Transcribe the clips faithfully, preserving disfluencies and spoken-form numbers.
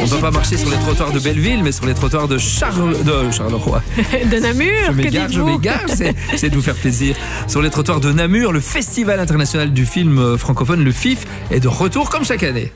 ne va pas marcher sur les trottoirs de Belleville, mais sur les trottoirs de, Charles... de Charleroi. De Namur, Je que m'égare, je dites-vous? m'égare, c'est, c'est de vous faire plaisir. Sur les trottoirs de Namur, le Festival international du film francophone, le F I F, est de retour comme chaque année.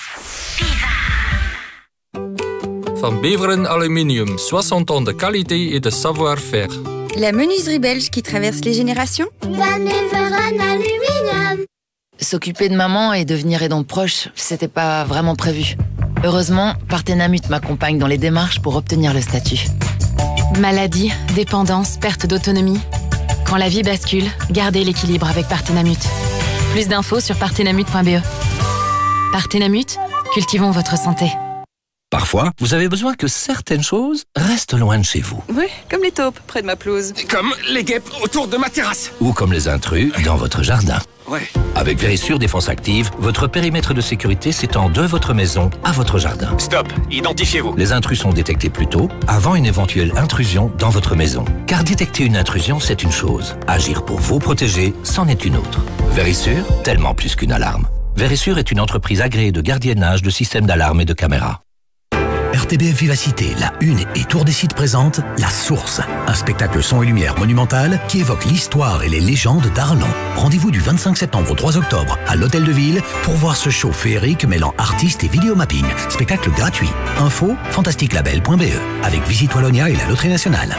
Van Beveren Aluminium, soixante ans de qualité et de savoir-faire. La menuiserie belge qui traverse les générations. Van Beveren Aluminium. S'occuper de maman et devenir aidante proche, c'était pas vraiment prévu. Heureusement, Partenamut m'accompagne dans les démarches pour obtenir le statut. Maladie, dépendance, perte d'autonomie. Quand la vie bascule, gardez l'équilibre avec Partenamut. Plus d'infos sur partenamut point b e. Partenamut, cultivons votre santé. Parfois, vous avez besoin que certaines choses restent loin de chez vous. Oui, comme les taupes près de ma pelouse. Comme les guêpes autour de ma terrasse. Ou comme les intrus dans votre jardin. Ouais. Avec Vérissure Défense Active, votre périmètre de sécurité s'étend de votre maison à votre jardin. Stop, identifiez-vous. Les intrus sont détectés plus tôt, avant une éventuelle intrusion dans votre maison. Car détecter une intrusion, c'est une chose. Agir pour vous protéger, c'en est une autre. Vérissure, tellement plus qu'une alarme. Vérissure est une entreprise agréée de gardiennage de systèmes d'alarme et de caméras. R T B F Vivacité, la Une et Tour des Sites présente La Source, un spectacle son et lumière monumental qui évoque l'histoire et les légendes d'Arlon. Rendez-vous du vingt-cinq septembre au trois octobre à l'Hôtel de Ville pour voir ce show féerique mêlant artistes et vidéomapping. Spectacle gratuit. Info fantastique label point b e avec Visite Wallonia et la Loterie Nationale.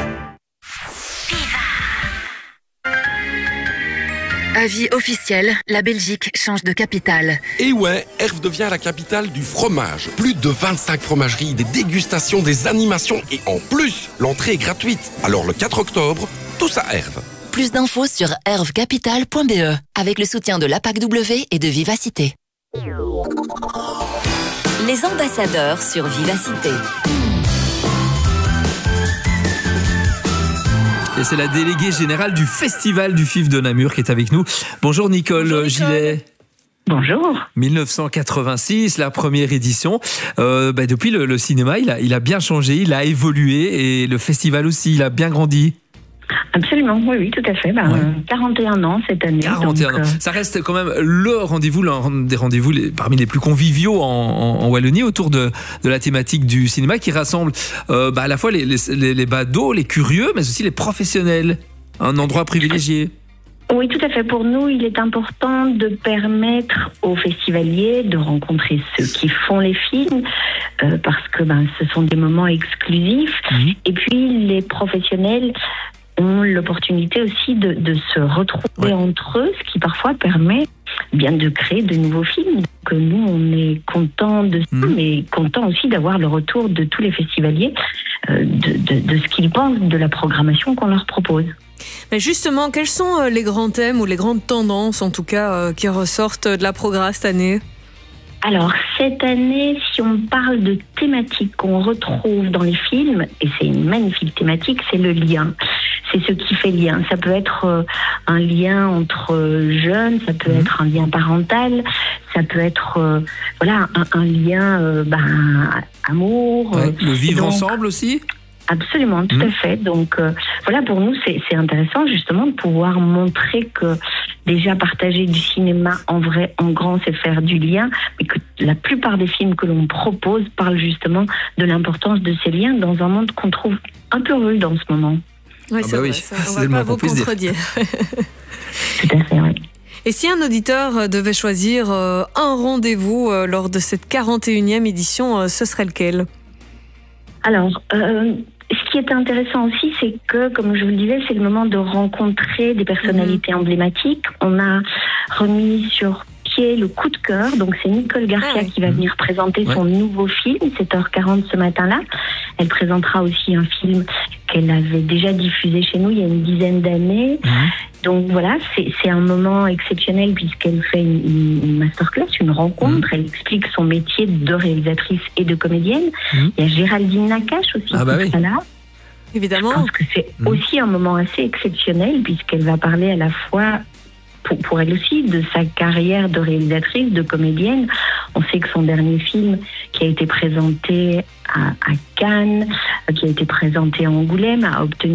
Avis officiel, la Belgique change de capitale. Et ouais, Erve devient la capitale du fromage. Plus de vingt-cinq fromageries, des dégustations, des animations et en plus, l'entrée est gratuite. Alors le quatre octobre, tous à Erve. Plus d'infos sur erve capital point b e avec le soutien de l'A P A C W et de Vivacité. Les ambassadeurs sur Vivacité. Et c'est la déléguée générale du Festival du F I F de Namur qui est avec nous. Bonjour Nicole, Bonjour, Nicole. Gillet. Bonjour. dix-neuf cent quatre-vingt-six, la première édition. Euh, bah depuis, le, le cinéma, il a, il a bien changé, il a évolué et le festival aussi, il a bien grandi. Absolument, oui, oui, tout à fait. Ben, ouais. quarante et un ans cette année. quarante et un donc, ans. Euh... Ça reste quand même le rendez-vous, l'un des rendez-vous les, parmi les plus conviviaux en, en, en Wallonie autour de, de la thématique du cinéma qui rassemble euh, bah, à la fois les, les, les badauds, les curieux, mais aussi les professionnels. Un endroit privilégié. Oui, tout à fait. Pour nous, il est important de permettre aux festivaliers de rencontrer ceux qui font les films, euh, parce que ben, ce sont des moments exclusifs. Mmh. Et puis, les professionnels ont l'opportunité aussi de, de se retrouver ouais. entre eux, ce qui parfois permet bien de créer de nouveaux films. Donc nous, on est content de ça, mmh. mais content aussi d'avoir le retour de tous les festivaliers, euh, de, de, de ce qu'ils pensent de la programmation qu'on leur propose. Mais justement, quels sont les grands thèmes ou les grandes tendances, en tout cas, qui ressortent de la Progra cette année ? Alors, cette année, si on parle de thématiques qu'on retrouve dans les films, et c'est une magnifique thématique, c'est le lien. C'est ce qui fait lien. Ça peut être un lien entre jeunes, ça peut mmh. être un lien parental, ça peut être euh, voilà, un, un lien euh, ben, amour. Ouais, le vivre donc, ensemble aussi ? Absolument, tout mmh. à fait. Donc euh, voilà, pour nous, c'est, c'est intéressant justement de pouvoir montrer que déjà partager du cinéma en vrai, en grand, c'est faire du lien, mais que la plupart des films que l'on propose parlent justement de l'importance de ces liens dans un monde qu'on trouve un peu rude en ce moment. Oui, ah c'est bah vrai, oui. ça, c'est on ne va pas vous contredire. Tout à fait, oui. Et si un auditeur devait choisir un rendez-vous lors de cette quarante et unième édition, ce serait lequel ? Alors, euh, ce qui est intéressant aussi, c'est que, comme je vous le disais, c'est le moment de rencontrer des personnalités mmh. emblématiques. On a remis sur pied le coup de cœur, donc c'est Nicole Garcia ah, ouais. qui va venir présenter ouais. son nouveau film, sept heures quarante ce matin-là. Elle présentera aussi un film qu'elle avait déjà diffusé chez nous il y a une dizaine d'années. Mmh. Donc voilà, c'est, c'est un moment exceptionnel puisqu'elle fait une, une masterclass, une rencontre. Mmh. Elle explique son métier de réalisatrice et de comédienne. Mmh. Il y a Géraldine Nakache aussi ah bah qui oui. sera là. Évidemment. Je pense que c'est mmh. aussi un moment assez exceptionnel puisqu'elle va parler à la fois, pour, pour elle aussi, de sa carrière de réalisatrice, de comédienne. On sait que son dernier film qui a été présenté à, à Cannes, qui a été présenté à Angoulême, a obtenu